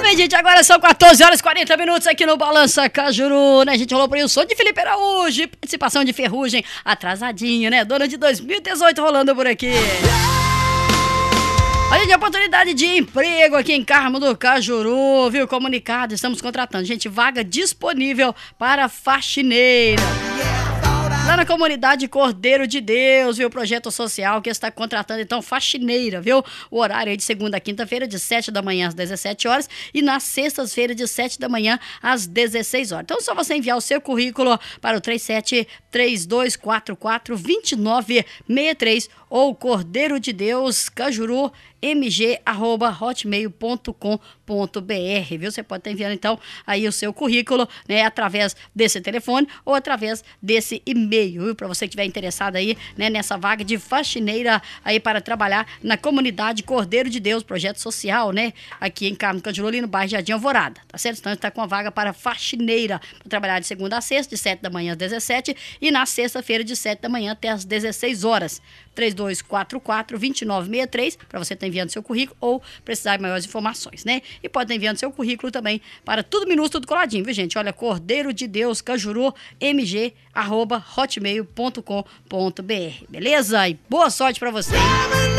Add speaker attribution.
Speaker 1: Gente, agora são 14 horas e 40 minutos aqui no Balança Cajuru, né? A gente rolou por aí o som de Felipe Araújo, participação de Ferrugem, atrasadinho, né? Dona de 2018 rolando por aqui. Olha, de oportunidade de emprego aqui em Carmo do Cajuru, viu? Comunicado, estamos contratando. Gente, vaga disponível para faxineira. Lá na comunidade Cordeiro de Deus, viu? Projeto social que está contratando, então, faxineira, viu? O horário é de segunda a quinta-feira, de 7 da manhã às 17 horas e nas sextas-feiras, de 7 da manhã às 16 horas. Então, é só você enviar o seu currículo para o 3732442963 ou Cordeiro de Deus Cajuru mg@hotmail.com.br, viu? Você pode estar enviando, então, aí o seu currículo, né, através desse telefone ou através desse e-mail, viu? Para você que estiver interessado aí, né, nessa vaga de faxineira aí para trabalhar na comunidade Cordeiro de Deus, projeto social, né, aqui em Carmo do Cajuru, ali no bairro Jardim Alvorada, tá certo? Então, está com a vaga para faxineira, para trabalhar de segunda a sexta, de 7 da manhã às 17 e na sexta-feira, de 7 da manhã até às 16 horas. 3244-2963, para você estar enviando seu currículo ou precisar de maiores informações, né? E pode estar enviando seu currículo também para tudo minúsculo, tudo coladinho, viu, gente? Olha, Cordeiro de Deus Cajuru mg@hotmail.com.br, beleza? E boa sorte para você.